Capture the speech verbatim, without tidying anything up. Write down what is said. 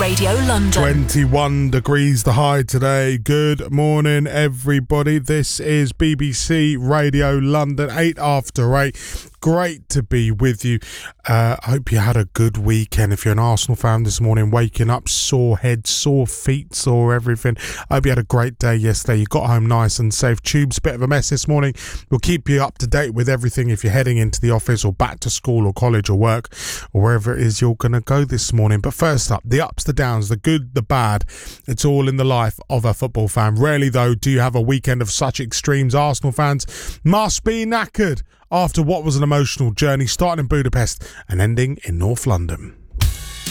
Radio London. twenty-one degrees the high today. Good morning, everybody. This is B B C Radio London, eight after eight. Great to be with you. Uh, I hope you had a good weekend. If you're an Arsenal fan this morning, waking up sore head, sore feet, sore everything. I hope you had a great day yesterday. You got home nice and safe. Tube's a bit of a mess this morning. We'll keep you up to date with everything if you're heading into the office or back to school or college or work or wherever it is you're going to go this morning. But first up, the ups, the downs, the good, the bad. It's all in the life of a football fan. Rarely, though, do you have a weekend of such extremes. Arsenal fans must be knackered after what was an emotional journey starting in Budapest and ending in North London.